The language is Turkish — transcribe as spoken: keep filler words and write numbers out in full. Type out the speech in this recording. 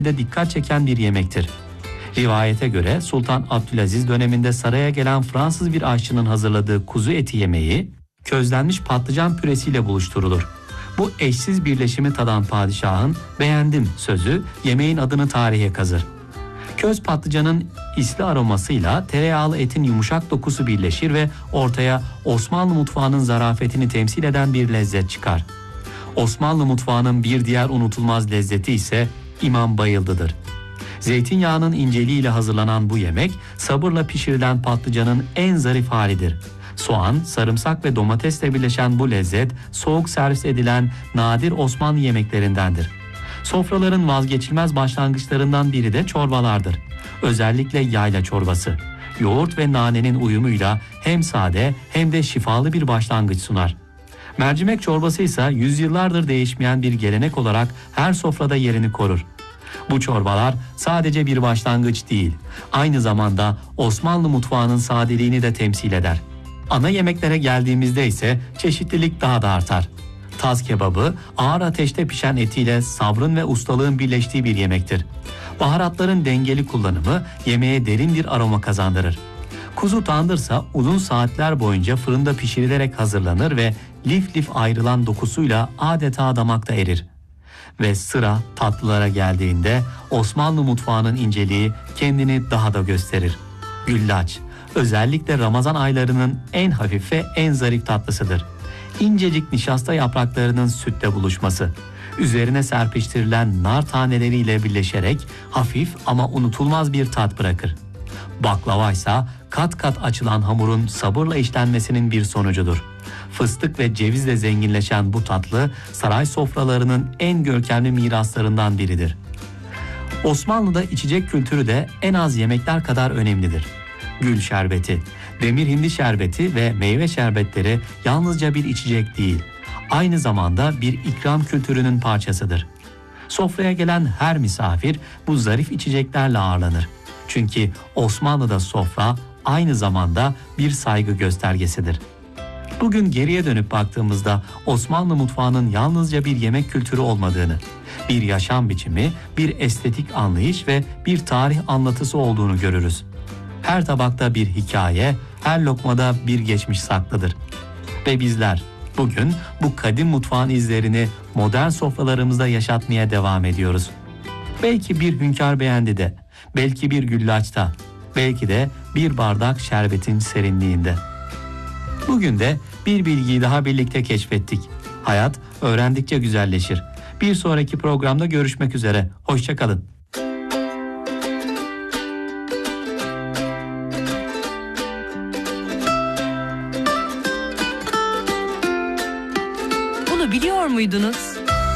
de dikkat çeken bir yemektir. Rivayete göre Sultan Abdülaziz döneminde saraya gelen Fransız bir aşçının hazırladığı kuzu eti yemeği közlenmiş patlıcan püresiyle buluşturulur. Bu eşsiz birleşimi tadan padişahın "beğendim" sözü yemeğin adını tarihe kazır. Köz patlıcanın isli aromasıyla tereyağlı etin yumuşak dokusu birleşir ve ortaya Osmanlı mutfağının zarafetini temsil eden bir lezzet çıkar. Osmanlı mutfağının bir diğer unutulmaz lezzeti ise İmam Bayıldı'dır. Zeytinyağının inceliğiyle hazırlanan bu yemek sabırla pişirilen patlıcanın en zarif halidir. Soğan, sarımsak ve domatesle birleşen bu lezzet soğuk servis edilen nadir Osmanlı yemeklerindendir. Sofraların vazgeçilmez başlangıçlarından biri de çorbalardır. Özellikle yayla çorbası. Yoğurt ve nanenin uyumuyla hem sade hem de şifalı bir başlangıç sunar. Mercimek çorbası ise yüzyıllardır değişmeyen bir gelenek olarak her sofrada yerini korur. Bu çorbalar sadece bir başlangıç değil, aynı zamanda Osmanlı mutfağının sadeliğini de temsil eder. Ana yemeklere geldiğimizde ise çeşitlilik daha da artar. Taz kebabı ağır ateşte pişen etiyle sabrın ve ustalığın birleştiği bir yemektir. Baharatların dengeli kullanımı yemeğe derin bir aroma kazandırır. Kuzu tandırsa uzun saatler boyunca fırında pişirilerek hazırlanır ve lif lif ayrılan dokusuyla adeta damakta erir. Ve sıra tatlılara geldiğinde Osmanlı mutfağının inceliği kendini daha da gösterir. Güllaç, özellikle Ramazan aylarının en hafif ve en zarif tatlısıdır. İncecik nişasta yapraklarının sütle buluşması, üzerine serpiştirilen nar taneleriyle birleşerek hafif ama unutulmaz bir tat bırakır. Baklava ise kat kat açılan hamurun sabırla işlenmesinin bir sonucudur. Fıstık ve cevizle zenginleşen bu tatlı saray sofralarının en görkemli miraslarından biridir. Osmanlı'da içecek kültürü de en az yemekler kadar önemlidir. Gül şerbeti, demir hindi şerbeti ve meyve şerbetleri yalnızca bir içecek değil, aynı zamanda bir ikram kültürünün parçasıdır. Sofraya gelen her misafir bu zarif içeceklerle ağırlanır. Çünkü Osmanlı'da sofra aynı zamanda bir saygı göstergesidir. Bugün geriye dönüp baktığımızda Osmanlı mutfağının yalnızca bir yemek kültürü olmadığını, bir yaşam biçimi, bir estetik anlayış ve bir tarih anlatısı olduğunu görürüz. Her tabakta bir hikaye, her lokmada bir geçmiş saklıdır. Ve bizler bugün bu kadim mutfağın izlerini modern sofralarımızda yaşatmaya devam ediyoruz. Belki bir hünkâr beğendi de, belki bir güllaçta, belki de bir bardak şerbetin serinliğinde. Bugün de bir bilgiyi daha birlikte keşfettik. Hayat öğrendikçe güzelleşir. Bir sonraki programda görüşmek üzere. Hoşça kalın. Bunu biliyor muydunuz?